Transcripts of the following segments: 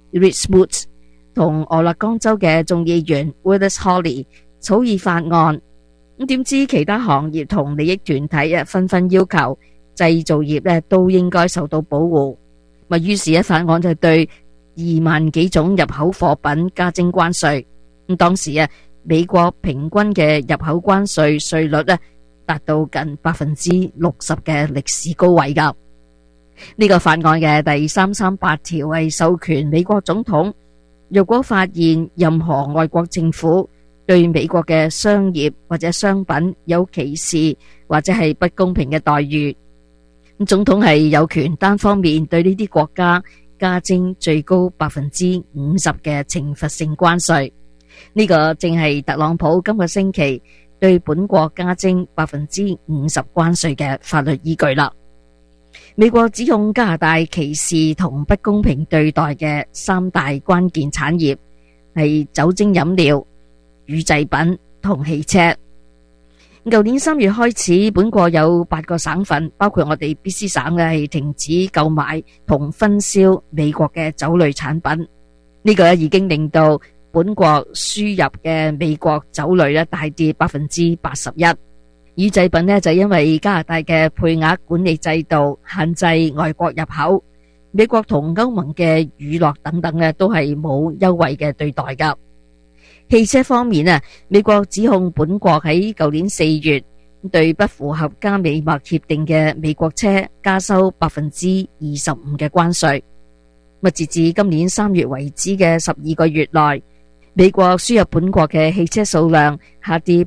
Rick Smoot 同俄勒岡州嘅眾議員 Willis Hawley 草擬法案。咁點知其他行業同利益團體紛紛要求製造業都應該受到保護。於是法案就對2萬幾種入口貨品加徵關稅。咁當時美國平均嘅入口關稅稅率達到近60%嘅歷史高位㗎。呢個法案嘅第338條係授權美國總統，若果發現任何外國政府對美國嘅商業或者商品有歧視或者係不公平嘅待遇，總統係有權單方面對呢啲國家加徵最高50%嘅懲罰性關稅。呢個正係特朗普今個星期對本國加徵50%關稅嘅法律依據啦。美國指控加拿大歧視同不公平對待嘅3大關鍵產業係酒精飲料、乳製品同汽車。舊年3月開始，本國有8個省份，包括我哋 BC 省係停止購買同分銷美國嘅酒類產品。呢個已經令到本國輸入嘅美國酒類大跌81%。乳製品就因為加拿大嘅配額管理制度限制外國入口，美國同歐盟嘅乳酪等等都係冇優惠嘅對待㗎。汽車方面美國指控本國喺舊年4月對不符合加美墨協定嘅美國車加收25%嘅關稅。截至今年3月為止嘅12個月內，美國輸入本國嘅汽車數量下跌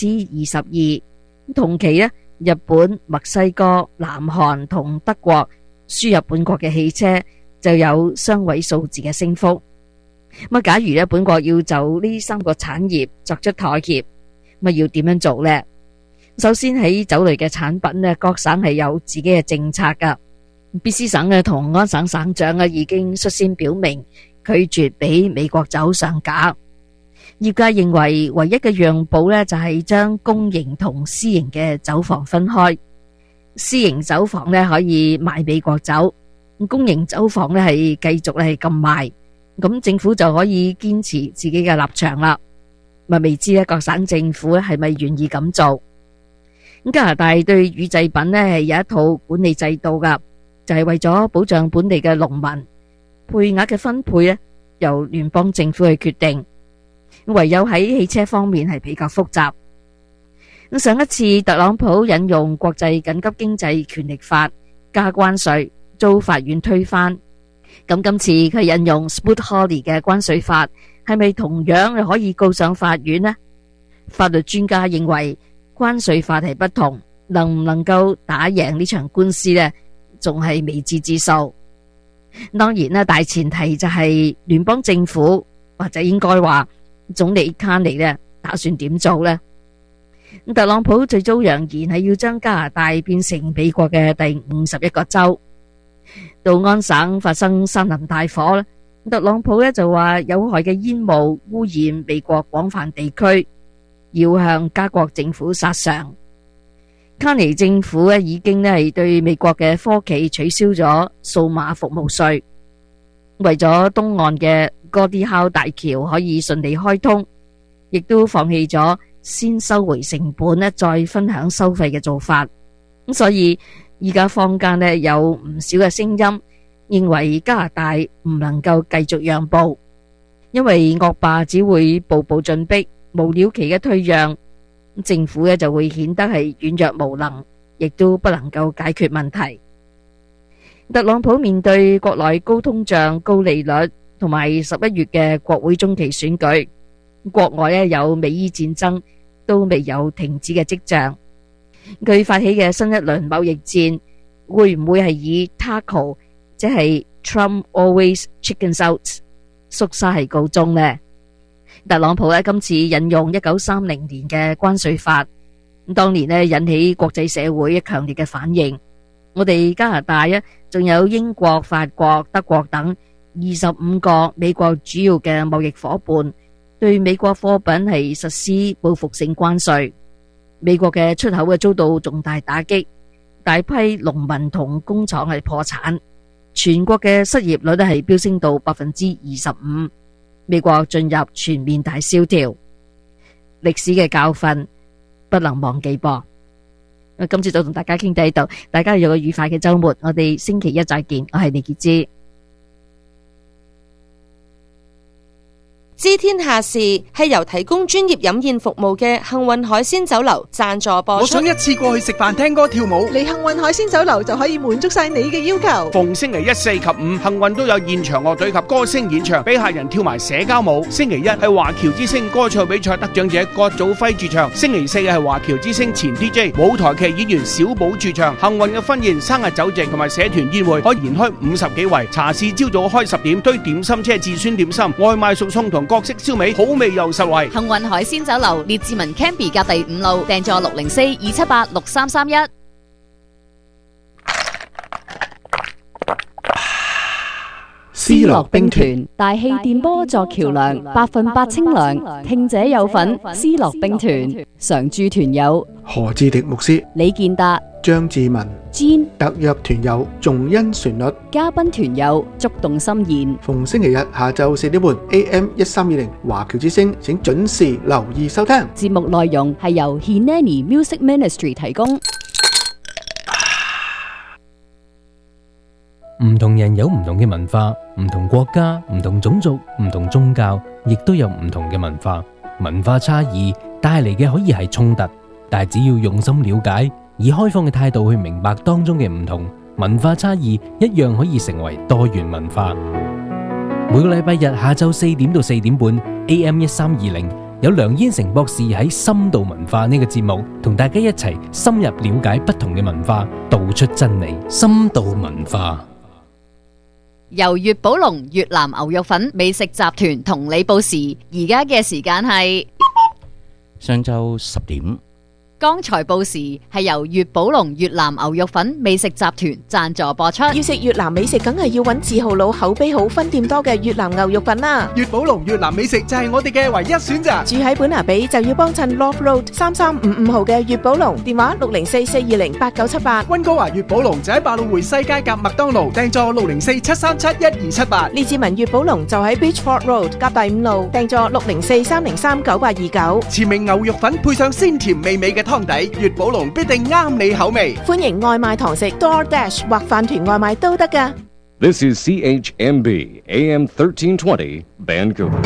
22%。同期日本、墨西哥、南韓同德國輸入本國嘅汽車就有雙位數字嘅升幅。假如本國要就呢3個產業作出妥協，要點樣做呢？首先喺酒類嘅產品各省係有自己嘅政策㗎。BC 省同安省省長已經率先表明拒絕俾美國酒上架。業界認為唯一嘅讓步就係將公營同私營嘅酒房分開。私營酒房可以賣美國酒，公營酒房係繼續係禁賣。咁政府就可以堅持自己嘅立場啦。未知各省政府係咪願意咁做？加拿大對乳製品係有一套管理制度噶，就係為咗保障本地嘅農民，配額嘅分配由聯邦政府去決定。唯有喺汽車方面係比較複雜。上一次特朗普引用國際緊急經濟權力法加關稅，遭法院推翻。咁今次佢引用 Smoot-Hawley 嘅關稅法，係咪同樣可以告上法院呢？法律專家認為關稅法係不同，能唔能夠打贏呢場官司呢，仲係未知之數。當然大前提就係聯邦政府或者應該話總理卡尼打算點做呢？特朗普最早揚言係要將加拿大變成美國嘅第51個州。到安省發生山林大火，特朗普就話有害嘅煙霧污染美國廣泛地區，要向加國政府索償。卡尼政府已經係對美國嘅科技取消咗數碼服務稅，為咗東岸嘅哥迪考大橋可以順利開通，亦都放棄咗先收回成本再分享收費嘅做法。咁所以而家坊間有唔少嘅聲音認為加拿大唔能夠繼續讓步，因為惡霸只會步步進逼，無了期嘅退讓，政府就會顯得係軟弱無能，亦都不能夠解決問題。特朗普面對國內高通脹、高利率同埋11月嘅國會中期選舉，國外有美伊戰爭都未有停止嘅跡象。佢發起嘅新一輪貿易戰會唔會係以 TACO， 即係 Trump Always Chickens Out 縮沙係告終呢？特朗普今次引用1930年嘅關稅法，當年引起國際社會強烈嘅反應。我哋加拿大仲有英國、法國、德國等25個美國主要嘅貿易夥伴對美國貨品係實施報復性關稅。美國嘅出口遭到重大打擊，大批農民同工廠係破產。 全國嘅失業率係飆升到 25%， 美國進入全面大蕭條，歷史嘅教訓不能忘記噃。今次就同大家傾到呢度，大家有個愉快嘅周末，我哋星期一再見，我係李潔芝。 知天下事係由提供專業飲宴服務嘅幸運海鮮酒樓贊助播出。 我想一次過去食飯、聽歌、跳舞， 嚟幸運海鮮酒樓就可以滿足晒你嘅要求。 逢星期一、四及五，幸運都有現場樂隊及歌星演唱，俾客人跳埋社交舞。星期一係華僑之星歌唱比賽得獎者郭祖輝駐唱，星期四係華僑之星前 DJ 舞台劇演員小寶駐唱。幸運嘅婚宴、生日酒席同埋社團宴會可以延開50幾圍。茶市朝早開10點，推點心車至酸點心，外賣熟餸同各式燒味，好味又實惠。 幸運海鮮酒樓列治文 Canby 隔第5路，訂座604-278-6331。 思樂兵團大氣電波作橋樑，8%清涼，聽者有份。思樂兵團常駐團友何志迪牧師、 李健達、 張志文、 Jean 特約團友仲恩旋律， 嘉賓團友觸動心弦。 逢星期日下晝4點半 AM 1320華僑之聲，請準時留意收聽。 節目內容係由 Hineni Music Ministry 提供。 唔同人有唔同嘅文化，唔同國家、唔同種族、唔同宗教，亦都有唔同嘅文化。文化差異帶嚟嘅可以係衝突，但係只要用心了解，以開放嘅態度去明白當中嘅唔同，文化差異一樣可以成為多元文化。每個禮拜日下晝4點到4點半 AM 1320，有梁燕成博士喺深度文化呢個節目，同大家一齊深入了解不同嘅文化，道出真理。深度文化由粵寶龍越南牛肉粉美食集團同你報時，而家嘅時間係上晝10點。 剛才報時係由粵寶龍越南牛肉粉美食集團贊助播出。 要食越南美食，梗係要揾字號老、口碑好、分店多嘅越南牛肉粉啦。 粵寶龍越南美食就係我哋嘅唯一選擇。 住喺本拿比就要幫襯 Love Road 3355號嘅粵寶龍，電話604-420-8978。 溫哥華粵寶龍就喺百老匯西街夾麥當勞，訂座604-737-1278。 列治文粵寶龍就喺 Beachford Road 夾第5路，訂座604-303-9829。 前名牛肉粉配上鮮甜美味嘅湯底，粵寶龍必定啱你口味。 歡迎外賣堂食 DoorDash 或飯團外賣都得㗎。 This is CHMB AM 1320 Vancouver。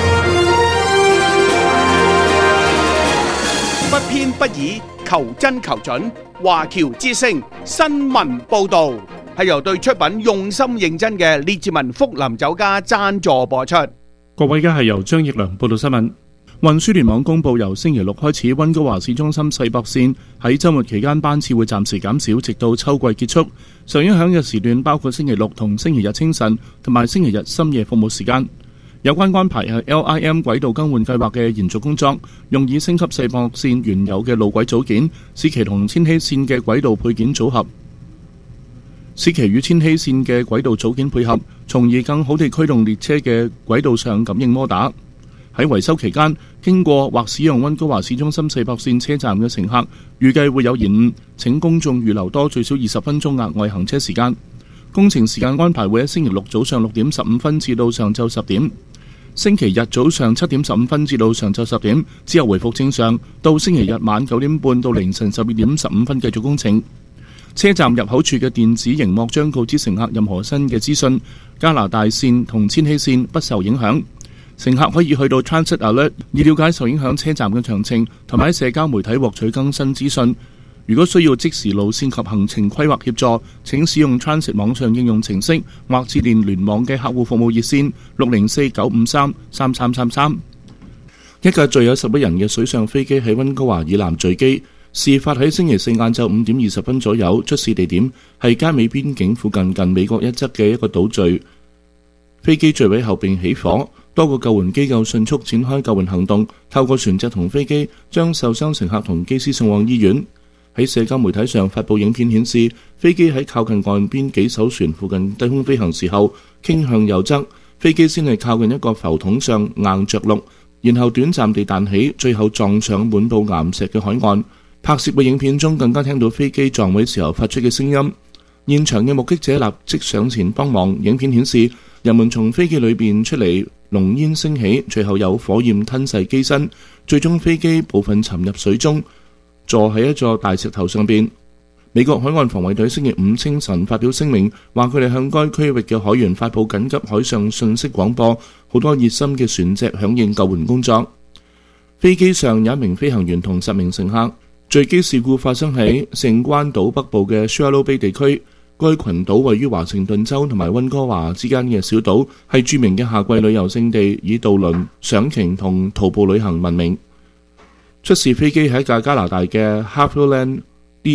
不偏不倚，求真求準。華僑之聲新聞報道係由對出品用心認真嘅列治文福林酒家贊助播出。 各位，而家係由張奕良報道新聞。運輸聯網公佈，由星期六開始，溫哥華市中心世博線喺週末期間班次會暫時減少，直到秋季結束。受影響嘅時段包括星期六同星期日清晨，同埋星期日深夜服務時間。有關安排係 LIM 軌道更換計劃嘅延續工作，用以升級世博線原有嘅路軌組件，使其同千禧線嘅軌道配件組合，使其與千禧線嘅軌道組件配合，從而更好地驅動列車嘅軌道上感應摩打。喺維修期間，經過或使用溫哥華市中心世博線車站嘅乘客，預計會有延誤，請公眾預留多最少20分鐘額外行車時間。工程時間安排會喺星期六早上6點15分至到上晝10點，星期日早上7點15分至到上晝10點，之後回復正常，到星期日晚9點半到凌晨12點15分繼續工程。車站入口處嘅電子熒幕將告知乘客任何新嘅資訊，加拿大線同千禧線不受影響。乘客可以去到 Transit Alert 以了解受影響車站嘅詳情，同埋喺社交媒體獲取更新資訊。如果需要即時路線及行程規劃協助，請使用 Transit 網上應用程式或致電聯網嘅客戶服務熱線604-953-3333。一架載有11人嘅水上飛機喺溫哥華以南墜機，事發喺星期四晏晝5點20分左右，出事地點係加美邊境附近美國一側嘅一個島嶼。飛機墜毀後並起火，多個救援機構迅速展開救援行動，透過船隻同飛機將受傷乘客同機師送往醫院。喺社交媒體上發布影片顯示，飛機喺靠近岸邊幾艘船附近低空飛行時候傾向右側，飛機先係靠近一個浮筒上硬着陸，然後短暫地彈起，最後撞上滿布岩石嘅海岸。拍攝嘅影片中更加聽到飛機撞毀時候發出嘅聲音。 現場嘅目擊者立即上前幫忙。影片顯示人們從飛機裏邊出嚟，濃煙升起，隨後有火焰吞噬機身，最終飛機部分沉入水中，坐喺一座大石頭上邊。美國海岸防衛隊星期五清晨發表聲明，話佢哋向該區域嘅海員發佈緊急海上信息廣播，好多熱心嘅船隻響應救援工作。飛機上有一名飛行員同10名乘客。墜機事故發生喺聖關島北部嘅 Shallow Bay 地區，該群島位於華盛頓州同埋溫哥華之間嘅小島，係著名嘅夏季旅遊勝地，以渡輪、賞鯨同徒步旅行聞名。出事飛機係一架加拿大嘅 Havilland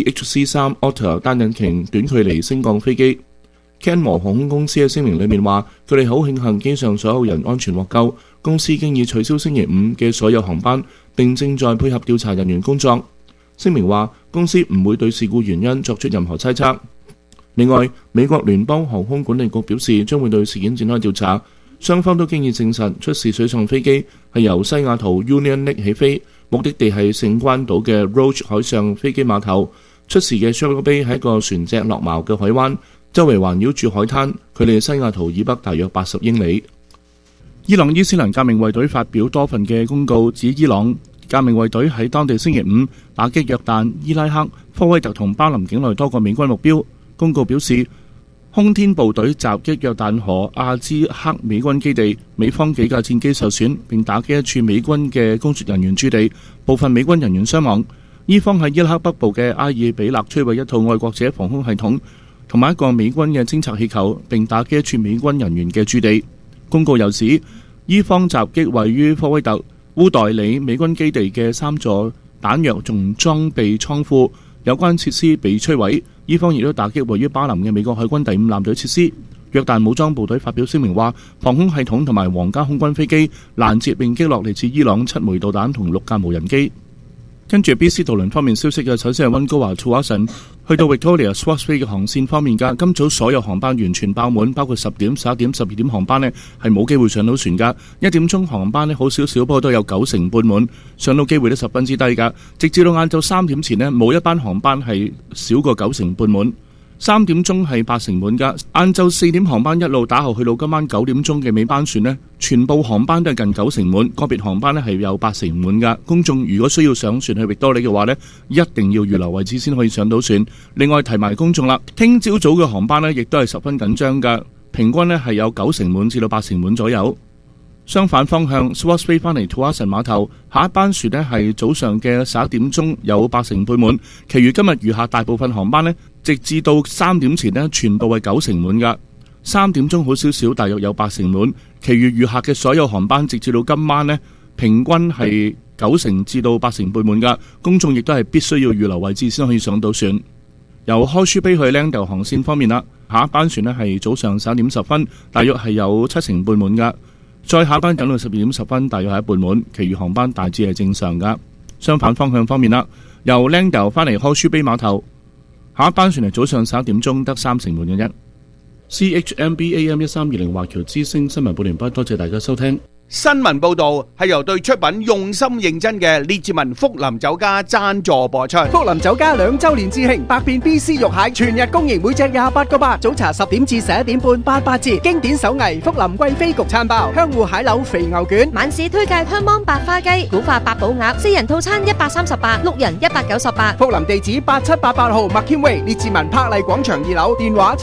DHC-3 Otter 單引擎短距離升降飛機。Canmore 航空公司喺聲明裏面話，佢哋好慶幸機上所有人安全獲救，公司經已取消星期五嘅所有航班，並正在配合調查人員工作。聲明話，公司唔會對事故原因作出任何猜測。另外，美國聯邦航空管理局表示將會對事件展開調查。雙方都經已證實出事水上飛機係由西雅圖 Union Lake 起飛，目的地係聖關島嘅 Roche 海上飛機碼頭。出事嘅 Shallow Bay 係一個船隻落錨嘅海灣，周圍環繞住海灘，距離西雅圖以北大約80英里。伊朗伊斯蘭革命衛隊發表多份嘅公告，指伊朗革命衛隊喺當地星期五打擊約旦、伊拉克、科威特同巴林境內多個美軍目標。公告表示，空天部隊襲擊約旦河阿茲克美軍基地，美方幾架戰機受損，並打擊一處美軍嘅工作人員駐地，部分美軍人員傷亡。伊方喺伊拉克北部嘅阿爾比勒摧毀一套愛國者防空系統同埋一個美軍嘅偵察氣球，並打擊一處美軍人員嘅駐地。公告又指，伊方襲擊位於科威特烏代里美軍基地嘅3座彈藥同裝備倉庫，有關設施被摧毀。伊方亦都打擊位於巴林嘅美國海軍第5艦隊設施。約旦武裝部隊發表聲明話，防空系統同埋皇家空軍飛機攔截並擊落嚟自伊朗7枚導彈同6架無人機。跟住 BC 渡輪方面消息嘅，首先係溫哥華 Tsawwassen 去到 Victoria Swartz Bay 嘅航線方面㗎，今早所有航班完全爆滿，包括10點、11點、12點航班呢係冇機會上到船㗎。1點鐘航班呢好少少，不過都有90%半滿，上到機會都十分之低㗎。直至到晏晝3點前呢，冇一班航班係少過90%半滿。3點鐘係80%滿㗎，晏晝4點航班一路打後去到今晚9點鐘嘅尾班船呢，全部航班都係近90%滿，個別航班呢係有80%滿㗎。公眾如果需要上船去域多利嘅話呢，一定要預留位置先可以上到船。另外提埋公眾啦，聽朝早嘅航班呢亦都係十分緊張㗎，平均呢係有90%滿至到80%滿左右。相反方向 Swartz Bay 返嚟 Tsawwassen 碼頭，下一班船呢係早上嘅11點鐘有80%半滿，其餘今日餘下大部分航班呢，直至到3點前呢全部係90%滿㗎。3點鐘好少少，大約有80%滿，其餘餘下嘅所有航班直至到今晚呢，平均係90%至到80%半滿㗎。公眾亦都係必須要預留位置先可以上到船。由開舒卑去 Langdale 航線方面啦，下一班船呢係早上11點10分，大約係有70%半滿㗎。再下班等到12點10分，大約係一半滿，其餘航班大致係正常㗎。相反方向方面啦，由 Langdale 返嚟開舒卑碼頭，下一班船係早上11點鐘，得30%滿嘅啫。CHMB AM 1320華僑之聲新聞報完畢，多謝大家收聽。 新聞報道係由對出品用心認真嘅列治文福林酒家贊助播出。 福林酒家2週年致慶，百變 BC 肉蟹全日供應，每隻28個8，早茶10點至11點半88折。經典手藝福林貴妃焗餐包，香芋蟹柳肥牛卷， 晚市推介香芒白花雞、古法八寶鴨，4人套餐138，六人198。 福林地址8788號麥堅威，列治文柏麗廣場2樓，電話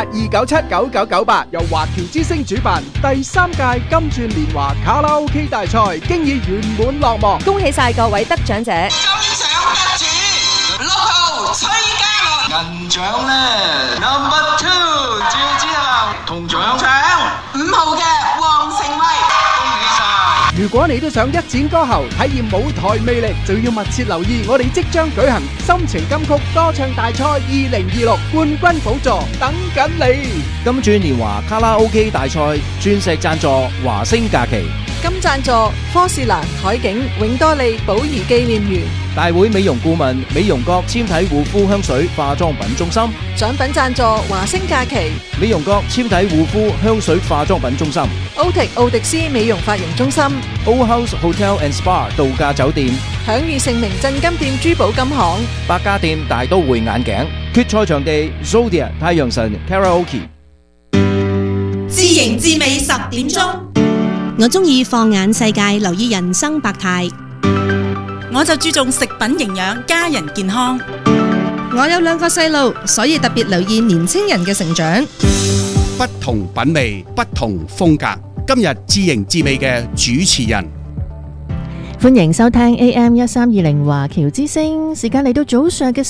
778-297-9998。由華僑之聲主辦，第3屆金鑽年華卡拉 OK 大賽經已圓滿落幕， 恭喜晒各位得獎者！ 金獎得主6號崔嘉倫，銀獎呢 No.2 趙子豪，銅獎5號嘅黃成威，恭喜晒！ 如果你都想一展歌喉，體驗舞台魅力，就要密切留意我哋即將舉行心情金曲歌唱大賽2026冠軍寶座等緊你。 金鑽年華卡拉 OK 大賽專石贊助華星假期， 金贊助科士蘭海景永多利寶儀紀念園。 大會美容顧問美容閣纖體護膚香水化妝品中心。 獎品贊助華星假期美容閣纖體護膚香水化妝品中心。 奧迪斯美容髮型中心。 Old House Hotel and Spa 度假酒店。 享譽盛名鎮金店珠寶金行。 百家店大都會眼鏡。決賽場地 Zodia 太陽神 Karaoke。 自營自美10點鐘，我中意放眼世界，留意人生百態。 我就注重食品營養，家人健康。 我有2個細路，所以特別留意年青人嘅成長。 不同品味，不同風格。今日自營自美嘅主持人， 歡迎收聽 AM1320華僑之聲，時間嚟到早上嘅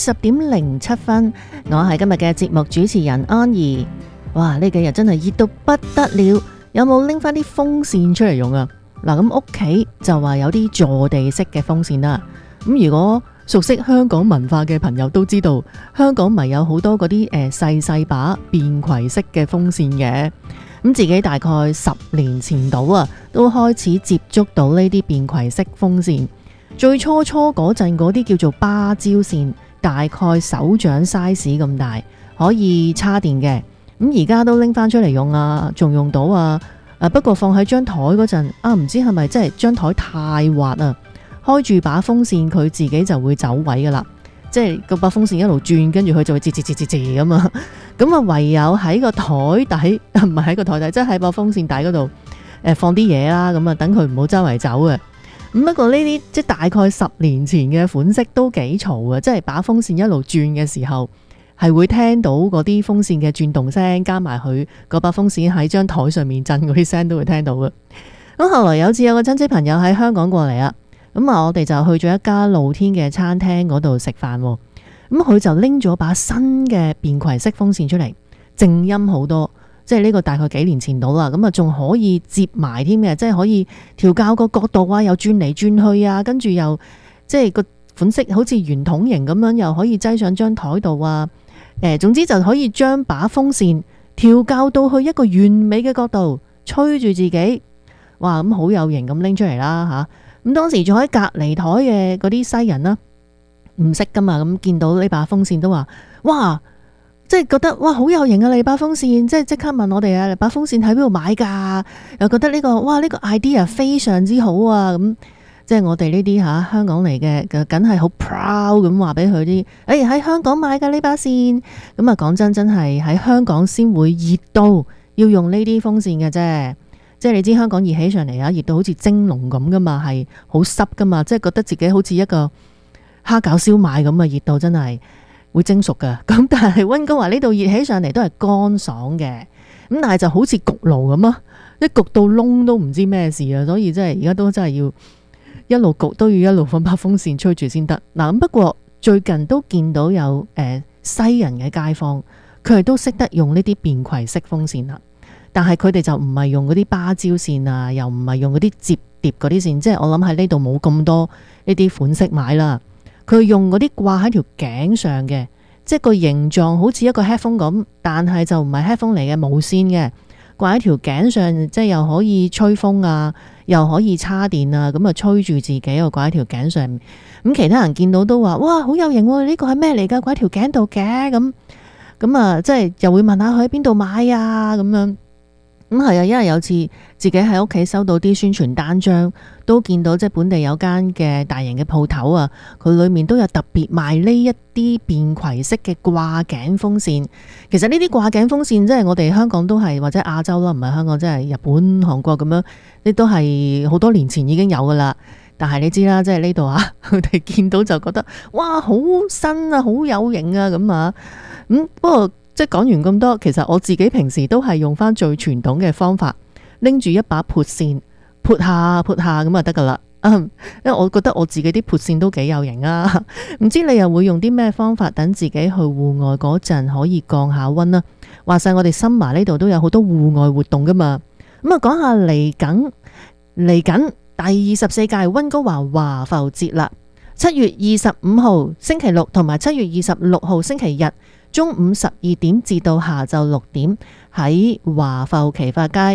10:07，我係今日嘅節目主持人安怡。哇！呢幾日真係熱到不得了，有冇拎翻啲風扇出嚟用啊？嗱，咁屋企就話有啲坐地式嘅風扇啦。咁如果熟悉香港文化嘅朋友都知道，香港咪有好多嗰啲細細把便攜式嘅風扇嘅。咁自己大概10年前度啊，都開始接觸到呢啲便攜式風扇。最初嗰陣嗰啲叫做芭蕉扇，大概手掌 size 咁大，可以叉電嘅。咁而家都拎翻出嚟用啊，仲用到啊。不過放喺張台嗰陣啊，唔知係咪真係張台太滑啊？開住把風扇，佢自己就會走位噶啦，即係個把風扇一路轉，跟住佢就會吱咁啊。咁啊，唯有喺個台底，唔係喺個台底，即係喺把風扇底嗰度放啲嘢啦。咁啊，等佢唔好周圍走嘅。咁不過呢啲即係大概10年前嘅款式都幾嘈啊，即係把風扇一路轉嘅時候，係會聽到嗰啲風扇嘅轉動聲，加埋佢嗰把風扇喺張台上面震嗰啲聲都會聽到嘅。咁後來有次有個親戚朋友喺香港過嚟啊，咁啊我哋就去咗一家露天嘅餐廳嗰度食飯。咁佢就拎咗把新嘅便攜式風扇出嚟，靜音好多，即係呢個大概幾年前到啦。咁啊仲可以接埋添嘅，即係可以調校個角度啊，又轉嚟轉去啊，跟住又即係個款式好似圓筒形咁樣，又可以擠上張台度啊。總之就可以將把風扇調校到去一個完美嘅角度，吹住自己，哇！咁好有型咁拎出嚟啦吓。咁當時坐喺隔離台嘅嗰啲西人啦，唔識噶嘛，咁見到呢把風扇都話，哇！即係覺得哇好有型啊！你把風扇，即刻問我哋啊，把風扇喺邊度買噶？又覺得呢個 idea 非常之好啊！咁即係我哋呢啲香港嚟嘅，梗係好 proud 咁話俾佢啲，喺香港買㗎呢把扇。咁啊講真係喺香港先會熱到要用呢啲風扇嘅啫。即係你知香港熱起上嚟啊，熱到好似蒸籠咁噶嘛，係好濕噶嘛，即係覺得自己好似一個蝦餃燒賣咁啊，熱到真係會蒸熟噶。咁但係溫哥華呢度熱起上嚟都係乾爽嘅，咁但係就好似焗爐咁啊，一焗到窿都唔知咩事啊，所以真係而家都真係要一路焗都要一路放把風扇吹住先得。嗱，咁不過最近都見到有西人嘅街坊，佢哋都識得用呢啲便攜式風扇啦。但係佢哋就唔係用嗰啲芭蕉扇啊，又唔係用嗰啲摺疊嗰啲扇，即係我諗喺呢度冇咁多呢啲款式買啦。佢用嗰啲掛喺條頸上嘅，即係個形狀好似一個 headphone 咁，但係就唔係 headphone 嚟嘅，冇線嘅，掛喺條頸上，即係又可以吹風啊，又可以叉電啊，咁啊吹住自己又掛喺條頸上面。咁其他人見到都話：哇，好有型喎！呢個係咩嚟㗎？掛喺條頸度嘅咁啊，即係又會問下佢喺邊度買啊咁樣。咁係啊，因為有次自己喺屋企收到啲宣傳單張，都見到即係本地有間嘅大型嘅鋪頭啊，佢裏面都有特別賣呢一啲便攜式嘅掛頸風扇。其實呢啲掛頸風扇即係我哋香港都係，或者亞洲啦，唔係香港，即係日本、韓國咁樣，呢都係好多年前已經有噶啦。但係你知啦，即係呢度啊，佢哋見到就覺得哇，好新啊，好有型啊咁啊。不過即係講完咁多，其實我自己平時都係用翻最傳統嘅方法，拎住一把撥扇，撥下咁就得噶啦。因為我覺得我自己啲撥扇都幾有型啊。唔知你又會用啲咩方法等自己去戶外嗰陣可以降下溫啊？話晒我哋深華呢度都有好多戶外活動噶嘛。咁啊，講下嚟緊第24屆溫哥華華埠節啦。7月25號星期六同埋7月26號星期日，中午12點至到下晝6點喺華埠奇發街夾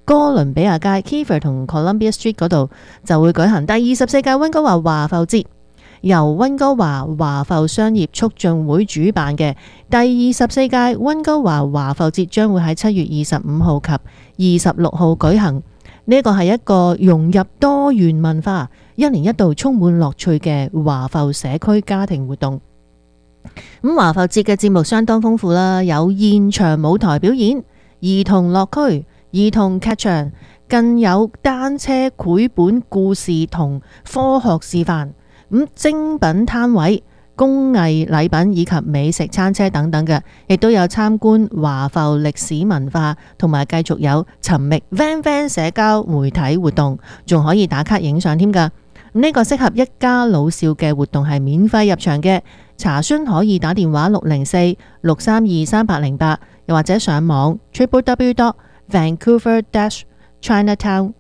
哥倫比亞街 Kiefer 同 Columbia Street 嗰度就會舉行第24屆溫哥華華浮節，由溫哥華華浮商業促進會主辦嘅第24屆溫哥華華浮節將會喺7月25號及26號舉行。呢個係一個融入多元文化、一年一度充滿樂趣嘅華浮社區家庭活動。咁華浮節嘅節目相當豐富啦，有現場舞台表演、兒童樂區、兒童劇場，更有單車繪本故事同科學示範。咁精品攤位、工藝禮品以及美食餐車等等嘅，亦都有參觀華浮歷史文化，同埋繼續有尋覓 Van Van 社交媒體活動，仲可以打卡影相添㗎。呢個適合一家老少嘅活動係免費入場嘅，查詢可以打電話604-632-3808，又或者上網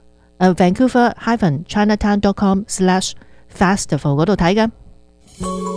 www.vancouver-chinatown Vancouver-chinatown.com/festival 嗰度睇㗎。